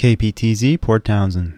KPTZ, Port Townsend.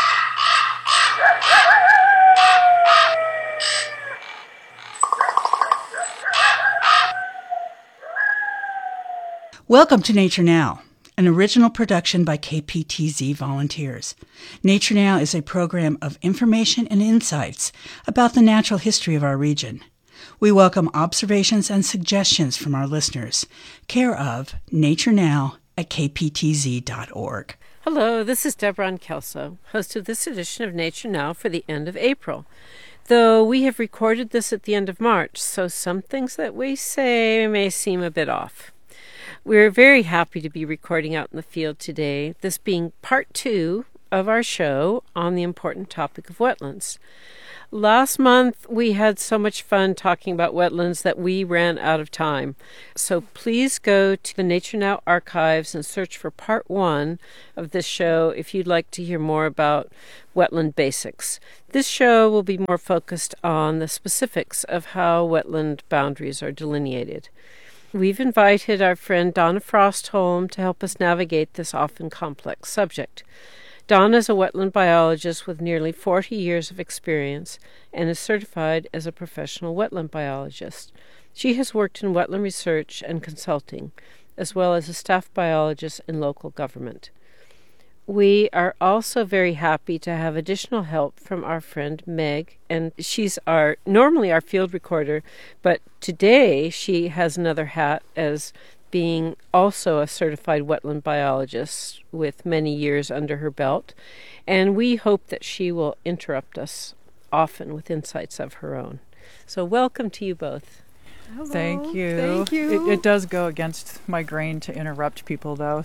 Welcome to Nature Now, an original production by KPTZ volunteers. Nature Now is a program of information and insights about the natural history of our region. We welcome observations and suggestions from our listeners. Care of Nature Now at kptz.org. Hello, this is Deborah Kelso, host of this edition of Nature Now for the end of April. Though we have recorded this at the end of March, so some things that we say may seem a bit off. We're very happy to be recording out in the field today, this being part 2 of our show on the important topic of wetlands. Last month, we had so much fun talking about wetlands that we ran out of time. So please go to the Nature Now archives and search for part 1 of this show if you'd like to hear more about wetland basics. This show will be more focused on the specifics of how wetland boundaries are delineated. We've invited our friend Donna Frostholm to help us navigate this often complex subject. Donna is a wetland biologist with nearly 40 years of experience and is certified as a professional wetland biologist. She has worked in wetland research and consulting, as well as a staff biologist in local government. We are also very happy to have additional help from our friend Meg, and she's normally our field recorder, but today she has another hat as being also a certified wetland biologist with many years under her belt, and we hope that she will interrupt us often with insights of her own. So welcome to you both. Hello. Thank you. It does go against my grain to interrupt people, though.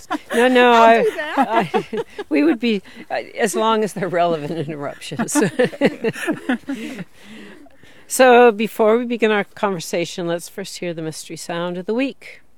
No, we would be, as long as they're relevant interruptions. So before we begin our conversation, let's first hear the mystery sound of the week.